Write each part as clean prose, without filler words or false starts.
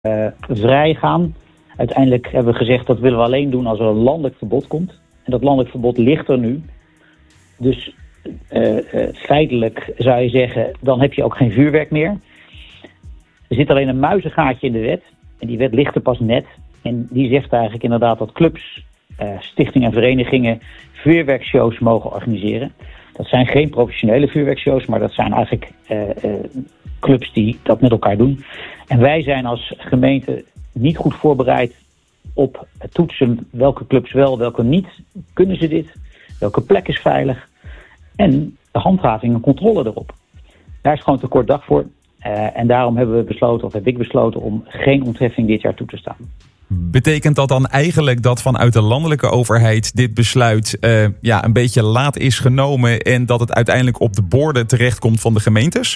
vrij gaan. Uiteindelijk hebben we gezegd dat willen we alleen doen als er een landelijk verbod komt. En dat landelijk verbod ligt er nu. Dus feitelijk zou je zeggen, dan heb je ook geen vuurwerk meer. Er zit alleen een muizengaatje in de wet. En die wet ligt er pas net. En die zegt eigenlijk inderdaad dat clubs, stichtingen en verenigingen vuurwerkshows mogen organiseren. Dat zijn geen professionele vuurwerkshows, maar dat zijn eigenlijk clubs die dat met elkaar doen. En wij zijn als gemeente niet goed voorbereid op het toetsen welke clubs wel, welke niet. Kunnen ze dit? Welke plek is veilig? En de handhaving en controle erop. Daar is gewoon te kort dag voor. En daarom heb ik besloten om geen ontheffing dit jaar toe te staan. Betekent dat dan eigenlijk dat vanuit de landelijke overheid dit besluit een beetje laat is genomen en dat het uiteindelijk op de borden terechtkomt van de gemeentes?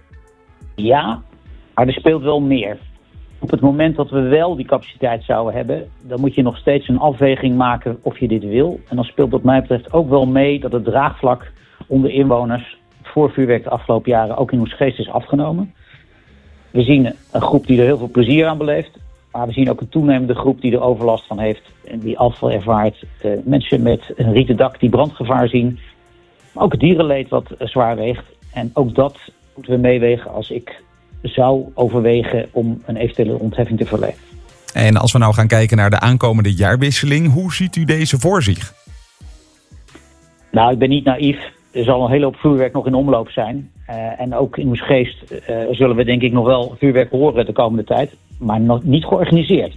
Ja, maar er speelt wel meer. Op het moment dat we wel die capaciteit zouden hebben, dan moet je nog steeds een afweging maken of je dit wil. En dan speelt wat mij betreft ook wel mee dat het draagvlak onder inwoners voor vuurwerk de afgelopen jaren ook in Oegstgeest is afgenomen. We zien een groep die er heel veel plezier aan beleeft. Maar we zien ook een toenemende groep die er overlast van heeft en die afval ervaart. Mensen met een rieten dak die brandgevaar zien. Maar ook het dierenleed wat zwaar weegt. En ook dat moeten we meewegen als ik zou overwegen om een eventuele ontheffing te verlenen. En als we nou gaan kijken naar de aankomende jaarwisseling, hoe ziet u deze voor zich? Nou, ik ben niet naïef. Er zal een hele hoop vuurwerk nog in omloop zijn. En ook in Oegstgeest zullen we denk ik nog wel vuurwerk horen de komende tijd. Maar nog niet georganiseerd.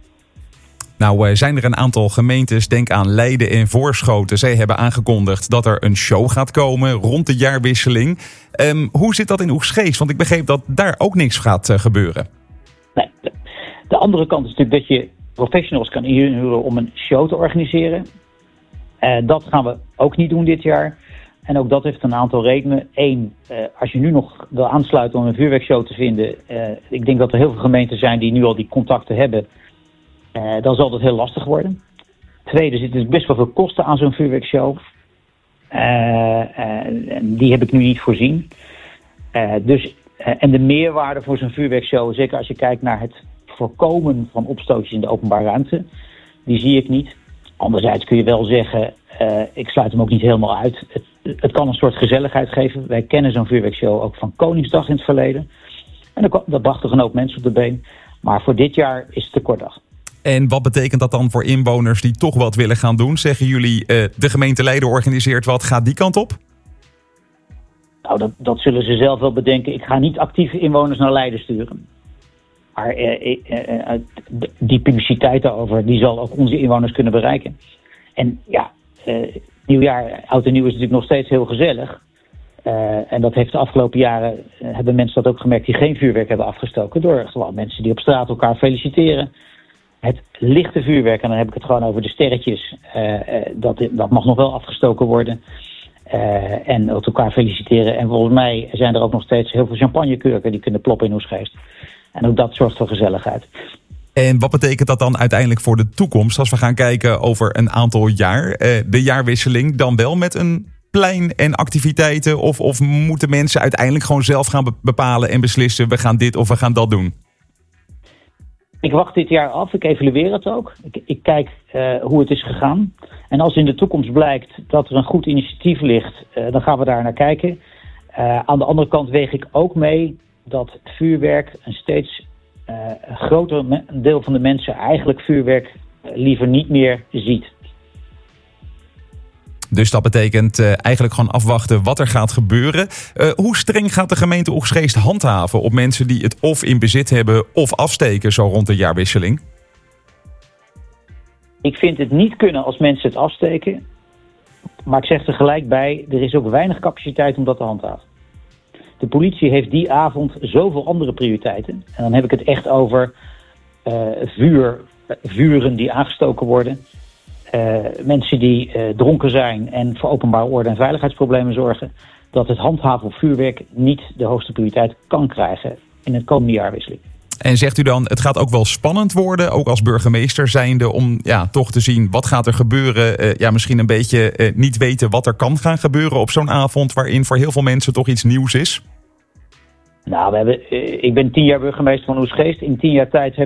Nou, zijn er een aantal gemeentes, denk aan Leiden en Voorschoten. Zij hebben aangekondigd dat er een show gaat komen rond de jaarwisseling. Hoe zit dat in Oegstgeest? Want ik begreep dat daar ook niks gaat gebeuren. Nee, de andere kant is natuurlijk dat je professionals kan inhuren om een show te organiseren. Dat gaan we ook niet doen dit jaar. En ook dat heeft een aantal redenen. Eén, als je nu nog wil aansluiten om een vuurwerkshow te vinden. Ik denk dat er heel veel gemeenten zijn die nu al die contacten hebben. Dan zal dat heel lastig worden. Tweede, er zitten best wel veel kosten aan zo'n vuurwerkshow. Die heb ik nu niet voorzien. En de meerwaarde voor zo'n vuurwerkshow, zeker als je kijkt naar het voorkomen van opstootjes in de openbare ruimte, die zie ik niet. Anderzijds kun je wel zeggen, ik sluit hem ook niet helemaal uit. Het kan een soort gezelligheid geven. Wij kennen zo'n vuurwerkshow ook van Koningsdag in het verleden. En dat bracht er een hoop mensen op de been. Maar voor dit jaar is het te kort dag. En wat betekent dat dan voor inwoners die toch wat willen gaan doen? Zeggen jullie, de gemeente Leiden organiseert wat, gaat die kant op? Nou, dat zullen ze zelf wel bedenken. Ik ga niet actieve inwoners naar Leiden sturen. Maar die publiciteit daarover, die zal ook onze inwoners kunnen bereiken. En ja, nieuwjaar, oud en nieuw is natuurlijk nog steeds heel gezellig. En dat heeft de afgelopen jaren, hebben mensen dat ook gemerkt, die geen vuurwerk hebben afgestoken. Door gewoon mensen die op straat elkaar feliciteren. Het lichte vuurwerk, en dan heb ik het gewoon over de sterretjes, dat mag nog wel afgestoken worden. En elkaar feliciteren. En volgens mij zijn er ook nog steeds heel veel champagnekurken die kunnen ploppen in Oegstgeest. En ook dat zorgt voor gezelligheid. En wat betekent dat dan uiteindelijk voor de toekomst? Als we gaan kijken over een aantal jaar, de jaarwisseling, dan wel met een plein en activiteiten? Of moeten mensen uiteindelijk gewoon zelf gaan bepalen en beslissen, we gaan dit of we gaan dat doen? Ik wacht dit jaar af, ik evalueer het ook. Ik kijk hoe het is gegaan. En als in de toekomst blijkt dat er een goed initiatief ligt, dan gaan we daar naar kijken. Aan de andere kant weeg ik ook mee dat vuurwerk een steeds groter deel van de mensen eigenlijk vuurwerk liever niet meer ziet. Dus dat betekent eigenlijk gewoon afwachten wat er gaat gebeuren. Hoe streng gaat de gemeente Oegstgeest handhaven op mensen die het of in bezit hebben of afsteken zo rond de jaarwisseling? Ik vind het niet kunnen als mensen het afsteken. Maar ik zeg er gelijk bij, er is ook weinig capaciteit om dat te handhaven. De politie heeft die avond zoveel andere prioriteiten. En dan heb ik het echt over vuren die aangestoken worden. Mensen die dronken zijn en voor openbare orde en veiligheidsproblemen zorgen. Dat het handhaven op vuurwerk niet de hoogste prioriteit kan krijgen in het komende jaarwisseling. En zegt u dan, het gaat ook wel spannend worden, ook als burgemeester zijnde, om toch te zien wat gaat er gebeuren. Misschien een beetje niet weten wat er kan gaan gebeuren op zo'n avond waarin voor heel veel mensen toch iets nieuws is? Nou, ik ben 10 jaar burgemeester van Oegstgeest. In 10 jaar tijd